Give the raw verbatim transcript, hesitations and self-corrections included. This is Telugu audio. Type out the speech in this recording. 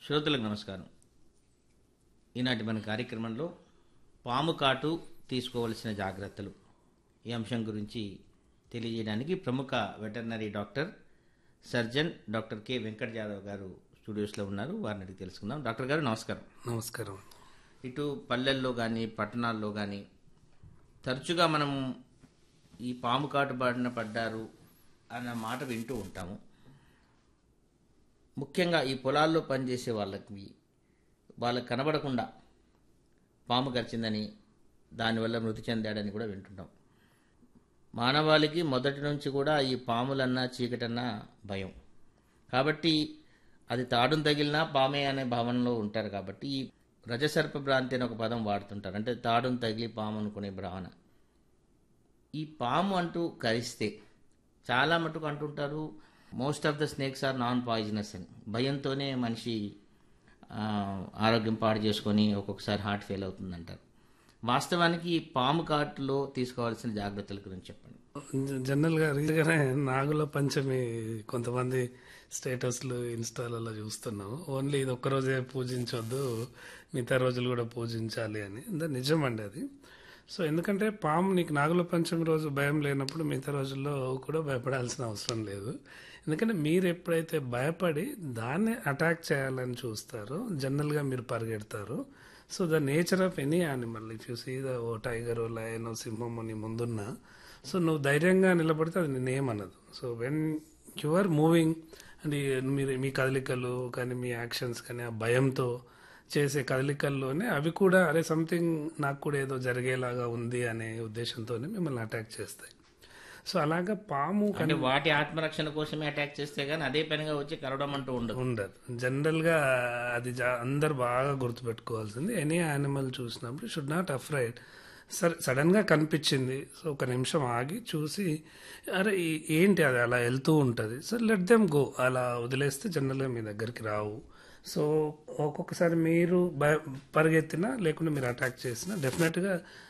శ్రోతలకు నమస్కారం. ఈనాటి మన కార్యక్రమంలో పాము కాటు తీసుకోవలసిన జాగ్రత్తలు ఈ అంశం గురించి తెలియజేయడానికి ప్రముఖ veterinary doctor surgeon doctor K Venkata Jadhav గారు స్టూడియోస్లో ఉన్నారు. వారిని అడిగి తెలుసుకుందాం. డాక్టర్ గారు నమస్కారం. నమస్కారం. ఇటు పల్లెల్లో కానీ పట్టణాల్లో కానీ తరచుగా మనం ఈ పాము కాటు బారిన పడ్డారు అన్న మాట వింటూ ఉంటాము. ముఖ్యంగా ఈ పొలాల్లో పనిచేసే వాళ్ళకి వాళ్ళకి కనబడకుండా పాము గరిచిందని దానివల్ల మృతి చెందాడని కూడా వింటుంటాం. మానవాళికి మొదటి నుంచి కూడా ఈ పాములన్నా చీకటన్నా భయం. కాబట్టి అది తాడును తగిలినా పామే అనే భావనలో ఉంటారు. కాబట్టి ఈ రజసర్ప భ్రాంతి అని ఒక పదం వాడుతుంటారు. అంటే తాడును తగిలి పాము అనుకునే భావన. ఈ పాము అంటూ కరిస్తే చాలా మటుకు అంటుంటారు most of the snakes are non poisonous అని. భయంతోనే మనిషి ఆరోగ్యం పాడు చేసుకొని ఒక్కొక్కసారి హార్ట్ ఫెయిల్ అవుతుందంటారు. వాస్తవానికి ఈ పాము కాటులో తీసుకోవాల్సిన జాగ్రత్తల గురించి చెప్పండి. జనరల్గా రీతిగానే నాగుల పంచమి కొంతమంది స్టేటస్లు ఇన్స్టాలలో చూస్తున్నాం. ఓన్లీ ఇది ఒక్కరోజే పూజించొద్దు, మిగతా రోజులు కూడా పూజించాలి అని. నిజం అండి అది. సో ఎందుకంటే పాము నీకు నాగుల పంచమి రోజు భయం లేనప్పుడు మిగతా రోజుల్లో కూడా భయపడాల్సిన అవసరం లేదు. ఎందుకంటే మీరు ఎప్పుడైతే భయపడి దాన్ని అటాక్ చేయాలని చూస్తారో జనరల్గా మీరు పరిగెడతారు. So the nature of any animal, if you see the oh tiger oh lion ఓ సింహం నీ ముందున్నా, సో నువ్వు ధైర్యంగా నిలబడితే అది నేనేమనదు. So when you are moving and మీరు మీ కదలికలు కానీ మీ యాక్షన్స్ కానీ ఆ భయంతో చేసే కదలికల్లోనే అవి కూడా అరే సంథింగ్ నాకు కూడా ఏదో జరిగేలాగా ఉంది అనే ఉద్దేశంతోనే మిమ్మల్ని అటాక్ చేస్తాయి. సో అలాగా పాము అంటే వాటి ఆత్మరక్షణ కోసమే అటాక్ చేస్తే గానీ అదే పనిగా వచ్చి కరవడం అంటూ ఉండదు ఉండదు జనరల్ గా. అది అందరు బాగా గుర్తుపెట్టుకోవాల్సింది, ఎనీ యానిమల్ చూసినప్పుడు షుడ్ నాట్ అఫ్రైడ్. సరే సడన్ గా కనిపించింది, సో ఒక నిమిషం ఆగి చూసి అరే ఏంటి అది అలా వెళ్తూ ఉంటుంది, సో లెట్ దెమ్ గో, అలా వదిలేస్తే జనరల్ గా మీ దగ్గరికి రావు. సో ఒక్కొక్కసారి మీరు పరిగెత్తినా లేకుండా మీరు అటాక్ చేసినా డెఫినెట్గా